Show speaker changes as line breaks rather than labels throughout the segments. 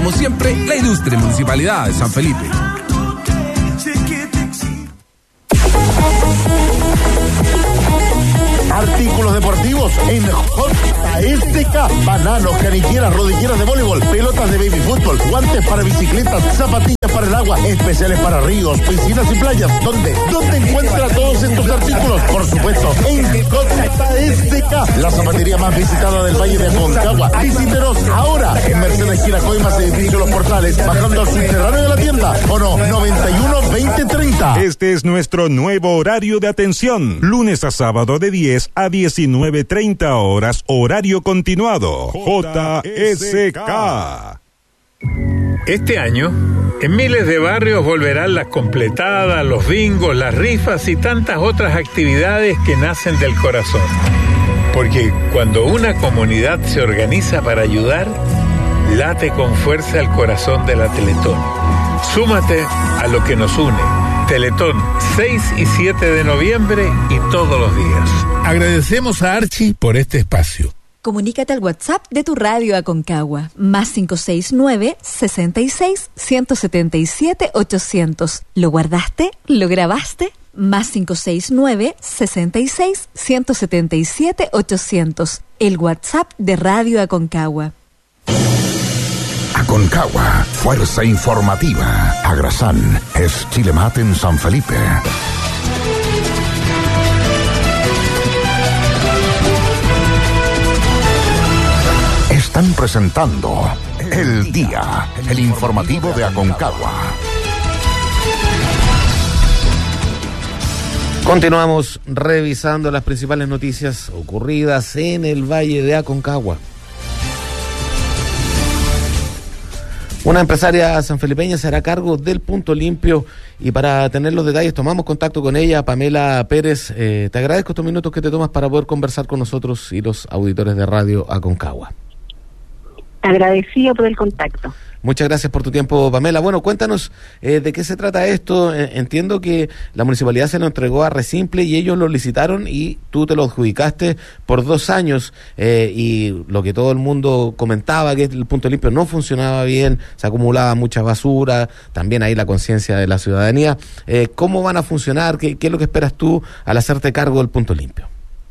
como siempre, la Ilustre Municipalidad de San Felipe.
Artículos deportivos en JSK. Bananos, canilleras, rodilleras de voleibol, pelotas de baby fútbol, guantes para bicicletas, zapatillas para el agua, especiales para ríos, piscinas y playas. ¿Dónde encuentra todos estos artículos? Por supuesto, en JSK, la zapatería más visitada del Valle de Aconcagua. Visítenos ahora en Mercedes Giracoimas, edificio Los Portales, bajando al subterráneo de la tienda. O no, 91-2030.
Este es nuestro nuevo horario de atención. Lunes a sábado de 10 a 19:30 horas, horario continuado. JSK.
Este año, en miles de barrios volverán las completadas, los bingos, las rifas y tantas otras actividades que nacen del corazón. Porque cuando una comunidad se organiza para ayudar, late con fuerza el corazón de la Teletón. Súmate a lo que nos une. Teletón, 6 y 7 de noviembre y todos los días. Agradecemos a Archie por este espacio.
Comunícate al WhatsApp de tu radio Aconcagua, más 569-66-177-800. ¿Lo guardaste? ¿Lo grabaste? Más 569-66-177-800. El WhatsApp de Radio Aconcagua.
Aconcagua, fuerza informativa. Agrasán es Chilemat en San Felipe. Están presentando El Día, el informativo de Aconcagua.
Continuamos revisando las principales noticias ocurridas en el Valle de Aconcagua. Una empresaria sanfelipeña se hará cargo del punto limpio y para tener los detalles tomamos contacto con ella, Pamela Pérez. Te agradezco estos minutos que te tomas para poder conversar con nosotros y los auditores de Radio Aconcagua.
Agradecido por el contacto.
Muchas gracias por tu tiempo, Pamela. Bueno, cuéntanos de qué se trata esto. Entiendo que la municipalidad se lo entregó a Resimple y ellos lo licitaron y tú te lo adjudicaste por 2 años y lo que todo el mundo comentaba, que el punto limpio no funcionaba bien, se acumulaba mucha basura, también ahí la conciencia de la ciudadanía. ¿Cómo van a funcionar? ¿Qué es lo que esperas tú al hacerte cargo del punto limpio?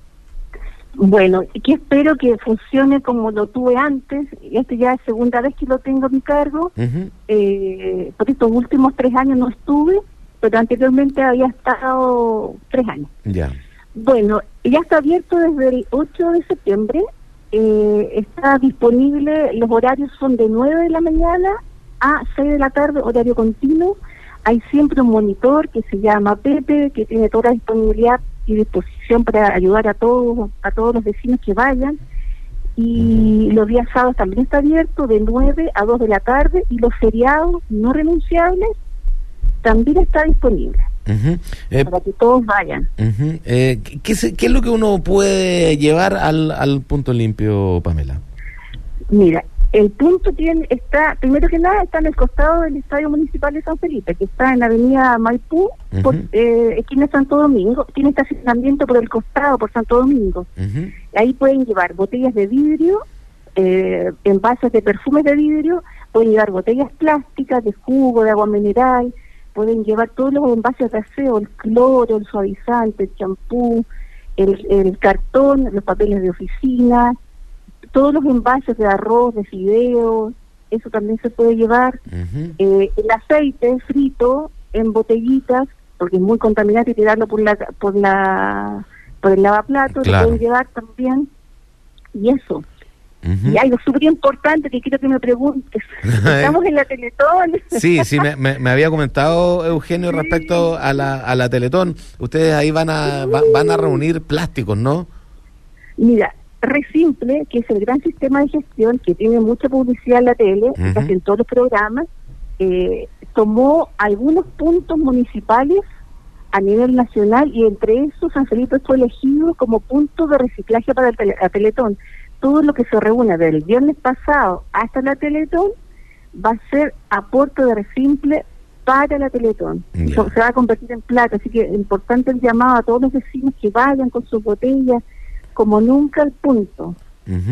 Bueno, que espero que funcione como lo tuve antes. Esta ya es segunda vez que lo tengo a mi cargo.
Uh-huh.
Por estos últimos 3 años no estuve, pero anteriormente había estado 3 años.
Ya.
Bueno, ya está abierto desde el 8 de septiembre. Está disponible, los horarios son de 9 de la mañana a 6 de la tarde, horario continuo. Hay siempre un monitor que se llama Pepe, que tiene toda la disponibilidad y disposición para ayudar a todos los vecinos que vayan. Y los días sábados también está abierto de 9 a 2 de la tarde y los feriados no renunciables también está disponible.
Uh-huh.
Para que todos vayan.
Uh-huh. ¿Qué es lo que uno puede llevar al punto limpio, Pamela?
Mira, el punto está, primero que nada, está en el costado del Estadio Municipal de San Felipe, que está en la avenida Maipú,
uh-huh.
Esquina Santo Domingo. Tiene estacionamiento por el costado, por Santo Domingo.
Uh-huh.
Ahí pueden llevar botellas de vidrio, envases de perfumes de vidrio, pueden llevar botellas plásticas, de jugo, de agua mineral, pueden llevar todos los envases de aseo, el cloro, el suavizante, el champú, el cartón, los papeles de oficina, todos los envases de arroz, de fideos, eso también se puede llevar.
Uh-huh.
El aceite frito en botellitas, porque es muy contaminante y tirarlo por el lavaplatos,
claro.
Lo pueden llevar también. Y eso.
Uh-huh.
Y algo súper importante que quiero que me preguntes. Estamos en la Teletón.
Sí, me había comentado Eugenio respecto a la Teletón. Ustedes ahí van a reunir plásticos, ¿no?
Mira, Resimple, que es el gran sistema de gestión que tiene mucha publicidad en la tele,
uh-huh.
casi en todos los programas, tomó algunos puntos municipales a nivel nacional y entre esos San Felipe fue elegido como punto de reciclaje para la Teletón. Todo lo que se reúne del viernes pasado hasta la Teletón va a ser aporte de Resimple para la Teletón.
Yeah.
Se va a convertir en plata, así que es importante el llamado a todos los vecinos que vayan con sus botellas como nunca al punto.
Uh-huh.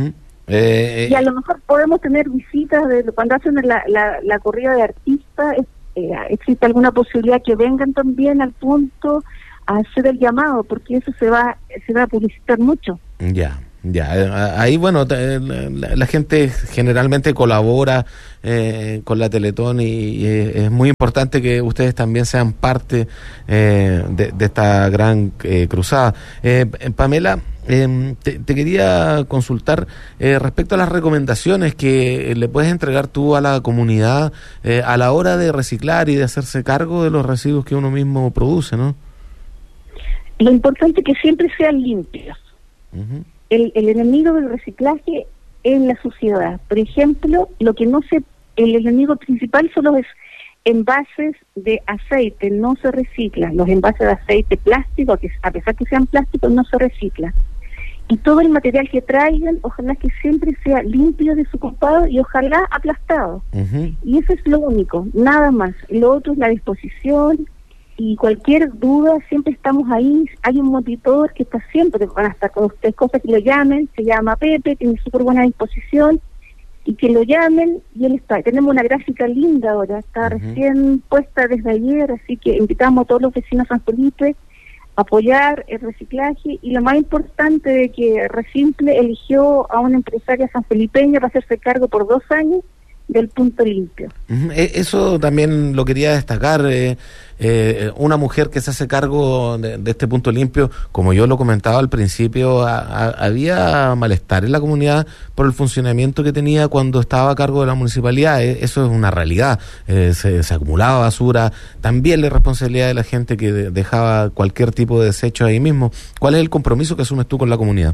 Y a lo mejor podemos tener visitas cuando hacen la corrida de artistas, existe alguna posibilidad que vengan también al punto a hacer el llamado, porque eso se va a publicitar mucho.
Ya. Ahí, bueno, la gente generalmente colabora con la Teletón y es muy importante que ustedes también sean parte de esta gran cruzada. Pamela, te quería consultar respecto a las recomendaciones que le puedes entregar tú a la comunidad a la hora de reciclar y de hacerse cargo de los residuos que uno mismo produce, ¿no?
Lo importante es que siempre sean limpios. Uh-huh. El enemigo del reciclaje es la suciedad. Por ejemplo, el enemigo principal son los envases de aceite, no se reciclan. Los envases de aceite plástico, que a pesar que sean plásticos, no se reciclan. Y todo el material que traigan, ojalá que siempre sea limpio, desocupado y ojalá aplastado. Uh-huh. Y eso es lo único, nada más. Lo otro es la disposición. Y cualquier duda, siempre estamos ahí. Hay un monitor que está siempre, van a estar con ustedes, cosas que lo llamen, se llama Pepe, tiene súper buena disposición, y que lo llamen, y él está. Tenemos una gráfica linda ahora, está recién puesta desde ayer, así que invitamos a todos los vecinos de San Felipe a apoyar el reciclaje, y lo más importante de que Resimple eligió a una empresaria sanfelipeña para hacerse cargo por 2 años del punto limpio.
Eso también lo quería destacar, una mujer que se hace cargo de este punto limpio, como yo lo comentaba al principio, había malestar en la comunidad por el funcionamiento que tenía cuando estaba a cargo de la municipalidad. Eso es una realidad, se acumulaba basura, también la responsabilidad de la gente que dejaba cualquier tipo de desecho ahí mismo. ¿Cuál es el compromiso que asumes tú con la comunidad?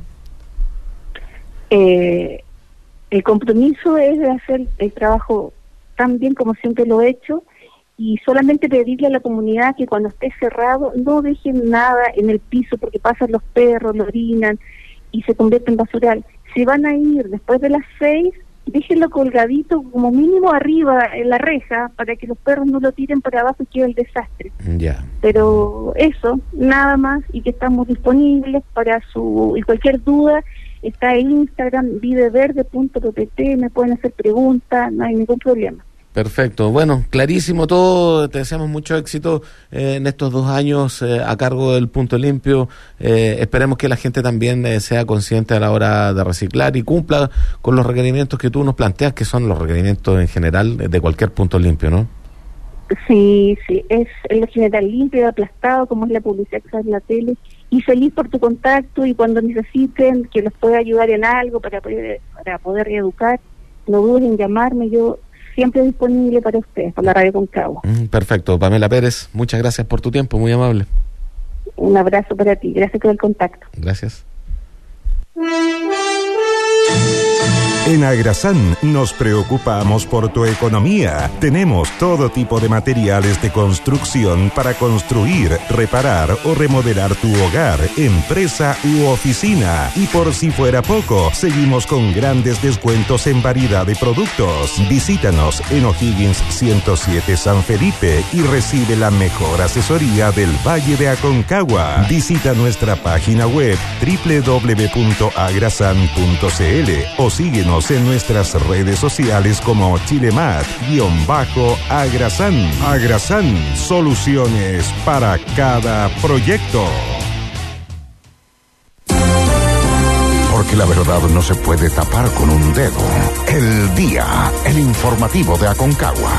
El compromiso es de hacer el trabajo tan bien como siempre lo he hecho, y solamente pedirle a la comunidad que cuando esté cerrado no dejen nada en el piso, porque pasan los perros, lo orinan y se convierte en basural. Si van a ir después de las 6, déjenlo colgadito como mínimo arriba en la reja para que los perros no lo tiren para abajo y quede el desastre.
Ya.
Pero eso, nada más, y que estamos disponibles para y cualquier duda. Está en Instagram, videverde.ppt, me pueden hacer preguntas, no hay ningún problema.
Perfecto, bueno, clarísimo todo, te deseamos mucho éxito en estos 2 años a cargo del Punto Limpio. Esperemos que la gente también sea consciente a la hora de reciclar y cumpla con los requerimientos que tú nos planteas, que son los requerimientos en general de cualquier punto limpio, ¿no?
Sí, es en lo general limpio y aplastado, como es la publicidad que sale en la tele, y feliz por tu contacto, y cuando necesiten que los pueda ayudar en algo para poder reeducar, no duden en llamarme, yo siempre disponible para ustedes, por la Radio Concagua.
Perfecto, Pamela Pérez, muchas gracias por tu tiempo, muy amable.
Un abrazo para ti, gracias por el contacto.
Gracias.
En Agrasan nos preocupamos por tu economía. Tenemos todo tipo de materiales de construcción para construir, reparar o remodelar tu hogar, empresa u oficina. Y por si fuera poco, seguimos con grandes descuentos en variedad de productos. Visítanos en O'Higgins 107 San Felipe y recibe la mejor asesoría del Valle de Aconcagua. Visita nuestra página web www.agrasan.cl o síguenos en nuestras redes sociales como Chilemat_Agrasan. Agrasan, soluciones para cada proyecto.
Porque la verdad no se puede tapar con un dedo. El Día, el informativo de Aconcagua.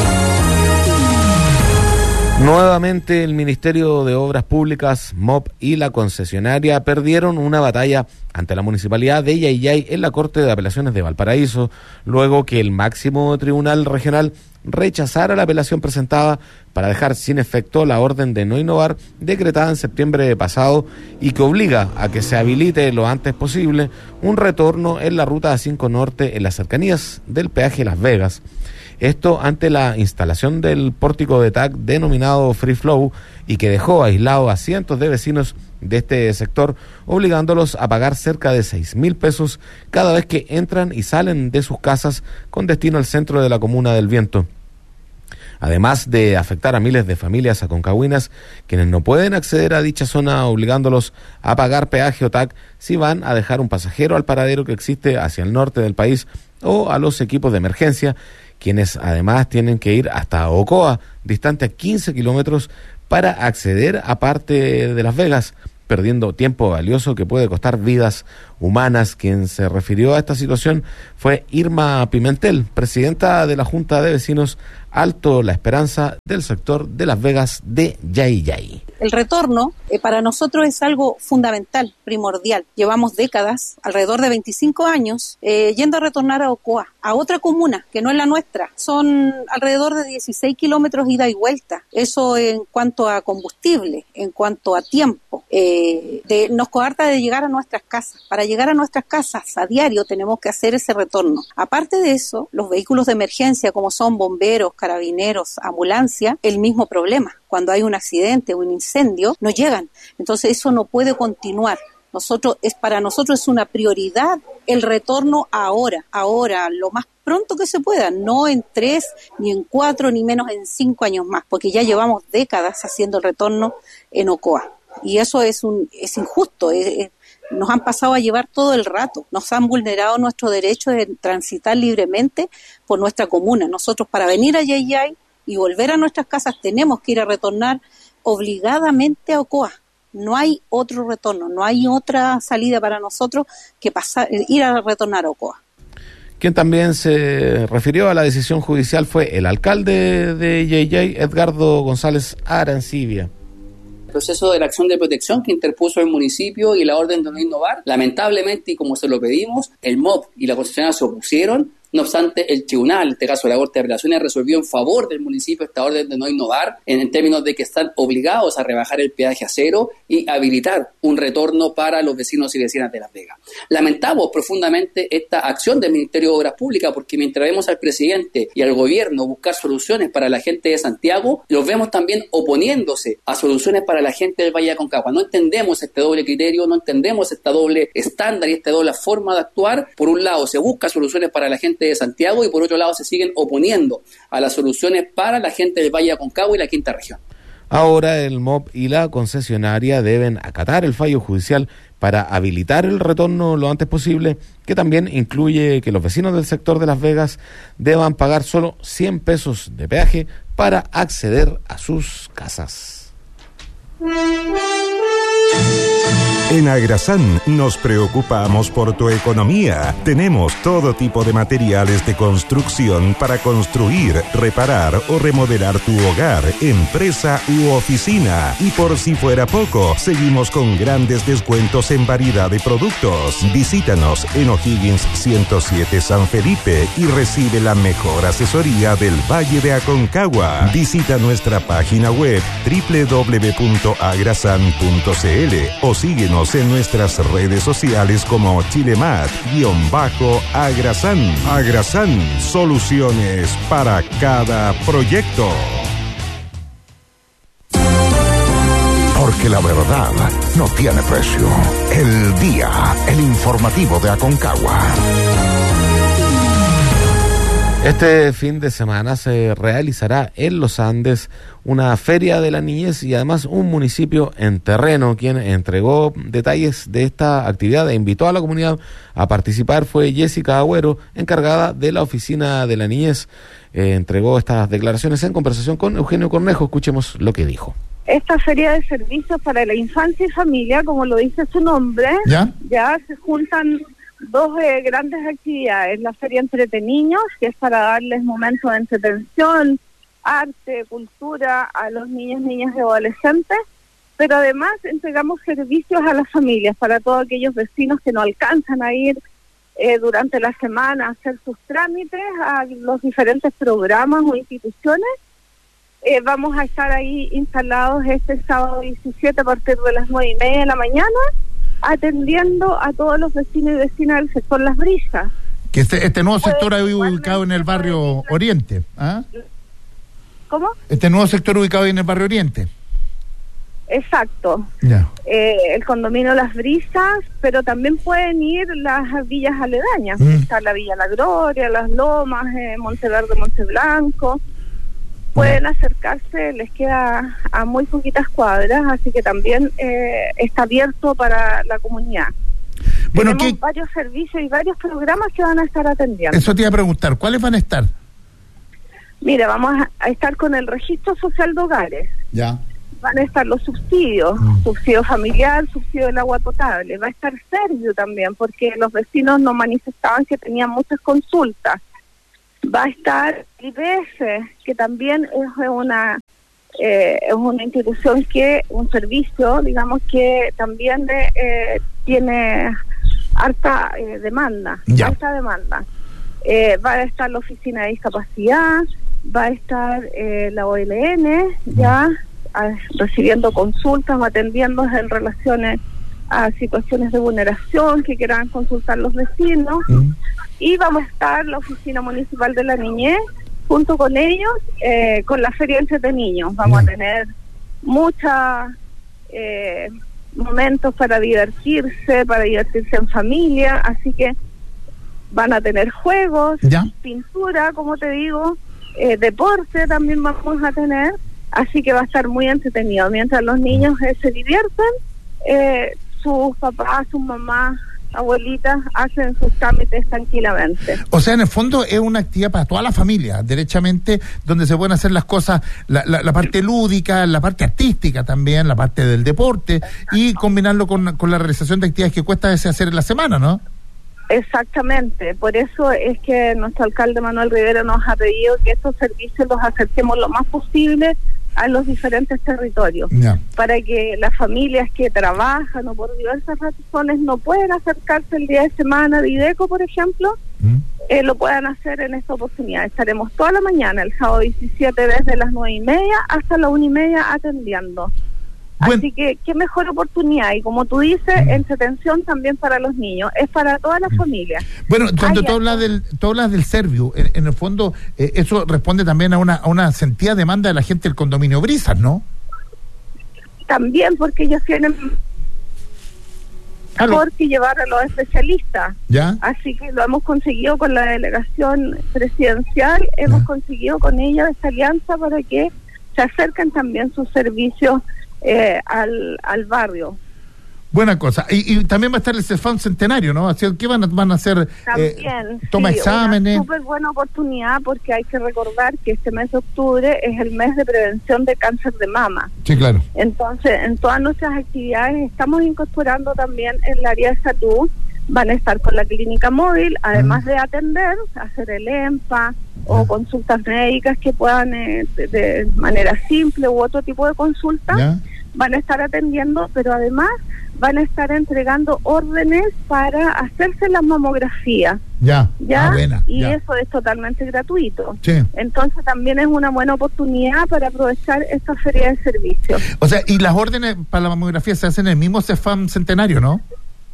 Nuevamente el Ministerio de Obras Públicas, MOP y la concesionaria perdieron una batalla ante la Municipalidad de Yayay en la Corte de Apelaciones de Valparaíso, luego que el máximo tribunal regional rechazara la apelación presentada para dejar sin efecto la orden de no innovar decretada en septiembre pasado y que obliga a que se habilite lo antes posible un retorno en la ruta A5 Norte en las cercanías del peaje Las Vegas. Esto ante la instalación del pórtico de TAC denominado Free Flow y que dejó aislado a cientos de vecinos de este sector, obligándolos a pagar cerca de 6.000 pesos cada vez que entran y salen de sus casas con destino al centro de la comuna del Viento. además de afectar a miles de familias aconcagüinas quienes no pueden acceder a dicha zona, obligándolos a pagar peaje o TAC si van a dejar un pasajero al paradero que existe hacia el norte del país, o a los equipos de emergencia, quienes además tienen que ir hasta Ocoa, distante a 15 kilómetros, para acceder a parte de Las Vegas, perdiendo tiempo valioso que puede costar vidas humanas. Quien se refirió a esta situación fue Irma Pimentel, presidenta de la Junta de Vecinos Alto La Esperanza del sector de Las Vegas de Yayay.
El retorno para nosotros es algo fundamental, primordial. Llevamos décadas, alrededor de 25 años, yendo a retornar a Ocoa, a otra comuna que no es la nuestra. Son alrededor de 16 kilómetros ida y vuelta. Eso en cuanto a combustible, en cuanto a tiempo. Nos coarta de llegar a nuestras casas. Para llegar a nuestras casas a diario tenemos que hacer ese retorno. Aparte de eso, los vehículos de emergencia como son bomberos, carabineros, ambulancia, el mismo problema. Cuando hay un accidente o un incendio, no llegan. Entonces eso no puede continuar. Para nosotros es una prioridad el retorno ahora, lo más pronto que se pueda, no en 3, ni en 4, ni menos en 5 años más, porque ya llevamos décadas haciendo el retorno en Ocoa. Y eso es injusto, nos han pasado a llevar todo el rato, nos han vulnerado nuestro derecho de transitar libremente por nuestra comuna. Nosotros para venir a Yayay y volver a nuestras casas tenemos que ir a retornar obligadamente a Ocoa. No hay otro retorno, no hay otra salida para nosotros que ir a retornar a Ocoa.
Quien también se refirió a la decisión judicial fue el alcalde de Yayay, Edgardo González Arancibia.
El proceso de la acción de protección que interpuso el municipio y la orden de no innovar, lamentablemente y como se lo pedimos, el MOP y la concesionaria se opusieron. No obstante, el tribunal, en este caso la Corte de Apelaciones, resolvió en favor del municipio esta orden de no innovar en términos de que están obligados a rebajar el peaje a cero y habilitar un retorno para los vecinos y vecinas de Las Vegas. Lamentamos profundamente esta acción del Ministerio de Obras Públicas porque mientras vemos al presidente y al gobierno buscar soluciones para la gente de Santiago, los vemos también oponiéndose a soluciones para la gente del Valle de Aconcagua. No entendemos este doble criterio, no entendemos esta doble estándar y esta doble forma de actuar. Por un lado se busca soluciones para la gente de Santiago y por otro lado se siguen oponiendo a las soluciones para la gente del Valle de Aconcagua y la quinta región.
Ahora el MOP y la concesionaria deben acatar el fallo judicial para habilitar el retorno lo antes posible, que también incluye que los vecinos del sector de Las Vegas deban pagar solo 100 pesos de peaje para acceder a sus casas.
En Agrasan nos preocupamos por tu economía. Tenemos todo tipo de materiales de construcción para construir, reparar o remodelar tu hogar, empresa u oficina. Y por si fuera poco, seguimos con grandes descuentos en variedad de productos. Visítanos en O'Higgins 107 San Felipe y recibe la mejor asesoría del Valle de Aconcagua. Visita nuestra página web www.agrasan.cl o síguenos en nuestras redes sociales como Chilemat_Agrasan. Agrasan, soluciones para cada proyecto.
Porque la verdad no tiene precio. El día, el informativo de Aconcagua.
Este fin de semana se realizará en Los Andes una feria de la niñez y además un municipio en terreno. Quien entregó detalles de esta actividad e invitó a la comunidad a participar fue Jessica Agüero, encargada de la oficina de la niñez. Entregó estas declaraciones en conversación con Eugenio Cornejo. Escuchemos lo que dijo.
Esta feria de servicios para la infancia y familia, como lo dice su nombre, ya se juntan dos grandes actividades. La feria Entrete Niños, que es para darles momentos de entretención, arte, cultura a los niños, niñas y adolescentes, pero además entregamos servicios a las familias, para todos aquellos vecinos que no alcanzan a ir durante la semana a hacer sus trámites a los diferentes programas o instituciones. Vamos a estar ahí instalados este sábado 17 a partir de las 9:30 de la mañana, atendiendo a todos los vecinos y vecinas del sector Las Brisas.
Que este nuevo sector ahí ubicado en el barrio Oriente. ¿Ah?
¿Cómo?
Este nuevo sector ubicado ahí en el barrio Oriente.
Exacto.
Ya.
El condominio Las Brisas, pero también pueden ir las villas aledañas. Está la Villa La Gloria, Las Lomas, Monteverde, Monteblanco. pueden acercarse, les queda a muy poquitas cuadras, así que también está abierto para la comunidad.
Bueno,
tenemos varios servicios y varios programas que van a estar atendiendo.
Eso te iba a preguntar, ¿cuáles van a estar?
Mira, vamos a estar con el registro social de hogares.
Ya.
Van a estar los subsidios, subsidio familiar, subsidio del agua potable. Va a estar Servio también, porque los vecinos nos manifestaban que tenían muchas consultas. Va a estar IPS, que también es una institución un servicio, digamos, que también tiene harta demanda. Alta demanda. Va a estar la oficina de discapacidad, va a estar la OLN, recibiendo consultas o atendiendo en relaciones a situaciones de vulneración que quieran consultar los vecinos. Y vamos a estar la Oficina Municipal de la Niñez, junto con ellos, con la Feria Entre Niños. Vamos a tener muchos momentos para divertirse en familia, así que van a tener juegos, pintura, como te digo, deporte también vamos a tener, así que va a estar muy entretenido. Mientras los niños se divierten, sus papás, sus mamás, abuelitas hacen sus trámites tranquilamente.
O sea, en el fondo es una actividad para toda la familia, derechamente, donde se pueden hacer las cosas, la parte lúdica, la parte artística también, la parte del deporte, y combinarlo con la realización de actividades que cuesta hacer en la semana, ¿no?
Exactamente, por eso es que nuestro alcalde Manuel Rivera nos ha pedido que estos servicios los acerquemos lo más posible a los diferentes territorios, para que las familias que trabajan o por diversas razones no pueden acercarse el día de semana de IDECO, por ejemplo, lo puedan hacer en esta oportunidad. Estaremos toda la mañana, el sábado 17, desde las 9:30 hasta las 1:30 atendiendo. Así que qué mejor oportunidad, y como tú dices, entretención también para los niños, es para toda la familia.
Bueno, cuando tú hablas del Servio, en el fondo eso responde también a una sentida demanda de la gente del condominio Brisas, ¿no?
También, porque ellos tienen mejor que llevar a los especialistas. Así que lo hemos conseguido con la delegación presidencial, hemos conseguido con ella esta alianza para que se acerquen también sus servicios al barrio.
Buena cosa. Y también va a estar el CEFAM Centenario, ¿no? Así que van a hacer toma exámenes.
Una súper buena oportunidad, porque hay que recordar que este mes de octubre es el mes de prevención de cáncer de mama.
Sí, claro.
Entonces, en todas nuestras actividades estamos incorporando también el área de salud. Van a estar con la clínica móvil, además de atender, hacer el EMPA o consultas médicas que puedan de manera simple u otro tipo de consulta. Van a estar atendiendo, pero además van a estar entregando órdenes para hacerse la mamografía. Eso es totalmente gratuito. Entonces también es una buena oportunidad para aprovechar esta feria de servicios.
O sea, y las órdenes para la mamografía se hacen en el mismo CEFAM Centenario, ¿no?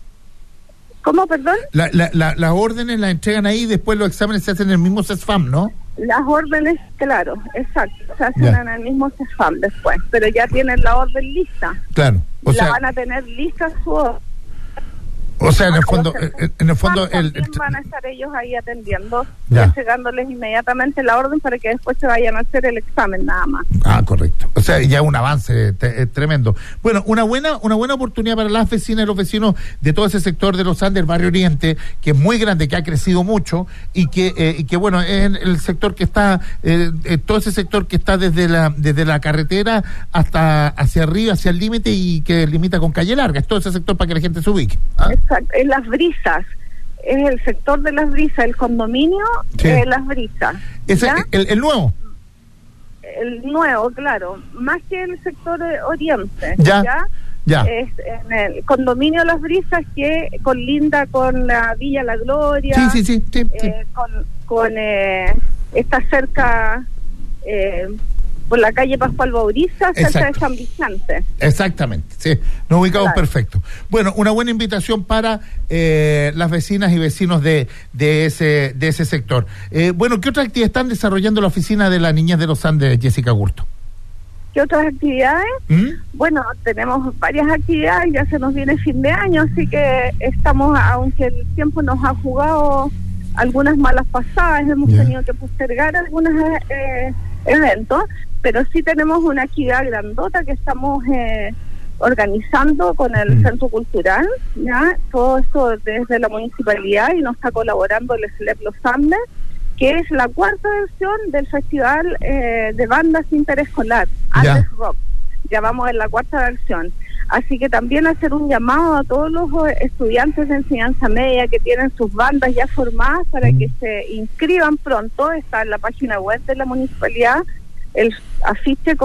¿Cómo, perdón?
Las órdenes las entregan ahí y después los exámenes se hacen en el mismo CEFAM, ¿no?
Las órdenes, claro, exacto, se hacen en el mismo CEFAM después, pero ya tienen la orden lista.
Claro.
Van a tener lista su orden.
O sea, en el fondo
también van a estar ellos ahí atendiendo, entregándoles inmediatamente la orden para que después se vayan a hacer el examen nada más.
Correcto. O sea, ya un avance tremendo. Bueno, una buena oportunidad para las vecinas y los vecinos de todo ese sector de los Andes, el Barrio Oriente, que es muy grande, que ha crecido mucho y que bueno, es el sector que está, todo ese sector que está desde la carretera hasta hacia arriba, hacia el límite, y que limita con Calle Larga. Es todo ese sector para que la gente se ubique.
Exacto, en Las Brisas, es el sector de Las Brisas, el condominio Las Brisas.
¿Es el nuevo?
El nuevo, claro, más que el sector oriente. Es en el condominio Las Brisas, que colinda con la Villa La Gloria. Sí. Está cerca por la calle Pascual Bauriza, cerca de San Vicente.
Exactamente, sí, nos ubicamos perfecto. Bueno, una buena invitación para las vecinas y vecinos de ese sector. Bueno, ¿qué otras actividades están desarrollando la Oficina de la Niñez de los Andes, Jessica Gurto?
¿Qué otras actividades? Bueno, tenemos varias actividades, ya se nos viene fin de año, así que estamos, aunque el tiempo nos ha jugado algunas malas pasadas, hemos tenido que postergar algunas eventos, pero sí tenemos una actividad grandota que estamos organizando con el Centro Cultural, ¿ya? Todo esto desde la municipalidad, y nos está colaborando el SLEP Los Andes, que es la cuarta versión del Festival de Bandas Interescolar, Andes Rock. Ya vamos en la cuarta versión. Así que también hacer un llamado a todos los estudiantes de enseñanza media que tienen sus bandas ya formadas para que se inscriban pronto. Está en la página web de la municipalidad el afiche con